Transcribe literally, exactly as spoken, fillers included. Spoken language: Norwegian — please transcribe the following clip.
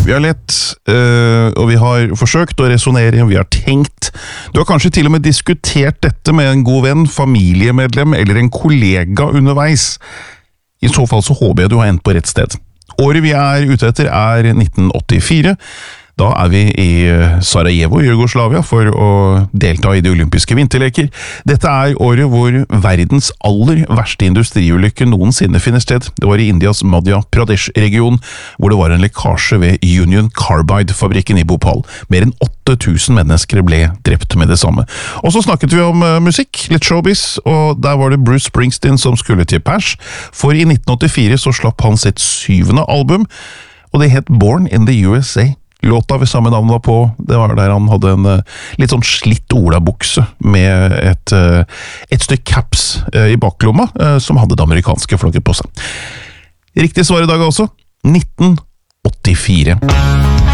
Vi har lett, øh, og vi har forsøkt å resonere, vi har tenkt. Du har kanskje til og med diskutert dette med en god venn, familiemedlem eller en kollega underveis. I så fall så håper jeg du har endt på rett sted. Året vi er ute etter er nitten åttifire. Da er vi i Sarajevo i Jugoslavia for å delta i de olympiske vinterleker. Dette er året hvor verdens aller verste industriulykke noensinne finner sted. Det var i Indias Madhya Pradesh-region, hvor det var en lekkasje ved Union Carbide-fabrikken i Bhopal. Mer enn åtte tusen mennesker ble drept med det samme. Og så snakket vi om uh, musikk, litt showbiz, og der var det Bruce Springsteen som skulle til pers, for i nitten åttifire så slapp han sitt syvende album, og det het Born in the U S A. Låta ved samme navn var på, det var der han hadde en uh, litt sånn slitt olabukse med et, uh, et stykke caps uh, i baklomma uh, som hadde det amerikanske flagget på seg. Riktig svar i dag også, nitten åttifire.